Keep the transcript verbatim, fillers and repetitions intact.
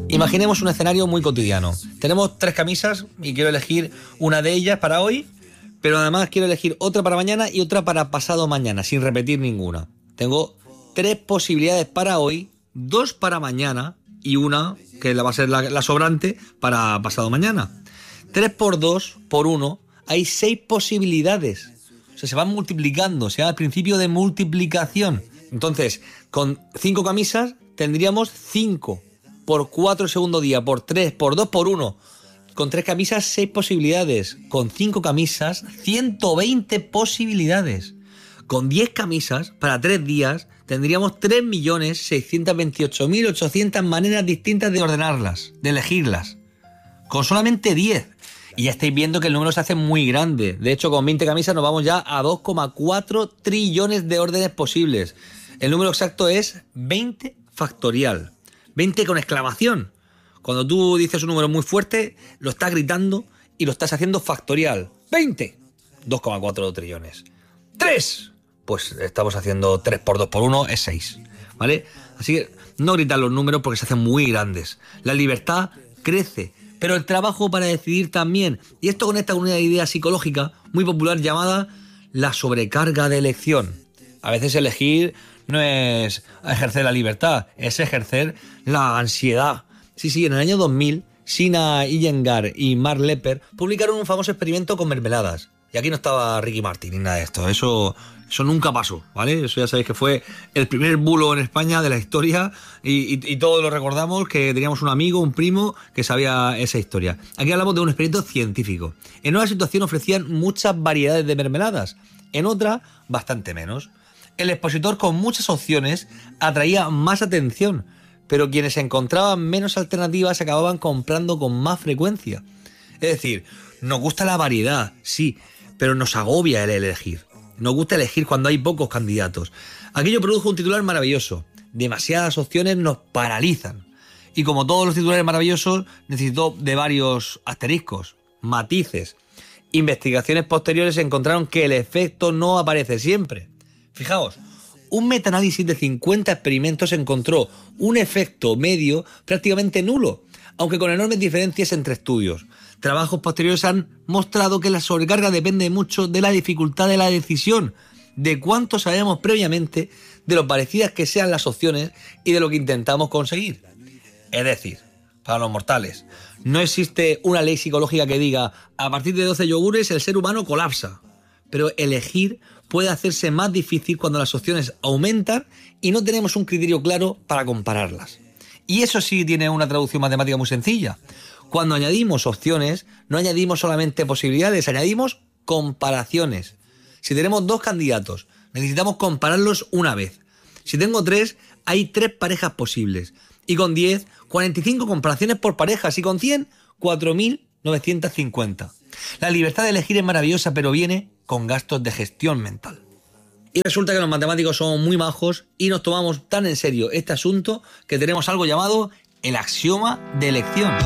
Imaginemos un escenario muy cotidiano. Tenemos tres camisas y quiero elegir una de ellas para hoy, pero además quiero elegir otra para mañana y otra para pasado mañana, sin repetir ninguna. Tengo tres posibilidades para hoy, dos para mañana y una, que va a ser la, la sobrante, para pasado mañana. tres por dos por uno, hay seis posibilidades. O sea, se van multiplicando, se llama el principio de multiplicación. Entonces, con cinco camisas tendríamos cinco por cuatro el segundo día, por tres, por dos, por uno. Con tres camisas, seis posibilidades. Con cinco camisas, ciento veinte posibilidades. Con diez camisas, para tres días, tendríamos tres millones seiscientos veintiocho mil ochocientas maneras distintas de ordenarlas, de elegirlas. Con solamente diez. Y ya estáis viendo que el número se hace muy grande. De hecho, con veinte camisas nos vamos ya a dos coma cuatro trillones de órdenes posibles. El número exacto es veinte factorial. veinte con exclamación. Cuando tú dices un número muy fuerte, lo estás gritando y lo estás haciendo factorial. veinte. dos coma cuatro trillones. tres. Pues estamos haciendo tres por dos por uno, es seis. ¿Vale? Así que no gritar los números porque se hacen muy grandes. La libertad crece, pero el trabajo para decidir también. Y esto conecta con una idea psicológica muy popular llamada la sobrecarga de elección. A veces elegir no es ejercer la libertad, es ejercer la ansiedad. Sí, sí, en el año dos mil, Sina Iyengar y Mark Lepper publicaron un famoso experimento con mermeladas. Y aquí no estaba Ricky Martin ni nada de esto, eso, eso nunca pasó, ¿vale? Eso ya sabéis que fue el primer bulo en España de la historia y, y, y todos lo recordamos, que teníamos un amigo, un primo, que sabía esa historia. Aquí hablamos de un experimento científico. En una situación ofrecían muchas variedades de mermeladas, en otra bastante menos. El expositor con muchas opciones atraía más atención, pero quienes encontraban menos alternativas acababan comprando con más frecuencia. Es decir, nos gusta la variedad, sí, pero nos agobia el elegir. Nos gusta elegir cuando hay pocos candidatos. Aquello produjo un titular maravilloso. Demasiadas opciones nos paralizan. Y como todos los titulares maravillosos, necesitó de varios asteriscos, matices. Investigaciones posteriores encontraron que el efecto no aparece siempre. Fijaos, un metaanálisis de cincuenta experimentos encontró un efecto medio prácticamente nulo, aunque con enormes diferencias entre estudios. Trabajos posteriores han mostrado que la sobrecarga depende mucho de la dificultad de la decisión, de cuánto sabemos previamente, de lo parecidas que sean las opciones y de lo que intentamos conseguir. Es decir, para los mortales, no existe una ley psicológica que diga a partir de doce yogures el ser humano colapsa, pero elegir puede hacerse más difícil cuando las opciones aumentan y no tenemos un criterio claro para compararlas. Y eso sí tiene una traducción matemática muy sencilla. Cuando añadimos opciones, no añadimos solamente posibilidades, añadimos comparaciones. Si tenemos dos candidatos, necesitamos compararlos una vez. Si tengo tres, hay tres parejas posibles. Y con diez, cuarenta y cinco comparaciones por parejas. Y con cien, cuatro mil novecientos cincuenta. La libertad de elegir es maravillosa, pero viene con gastos de gestión mental. Y resulta que los matemáticos somos muy majos y nos tomamos tan en serio este asunto que tenemos algo llamado el axioma de elección.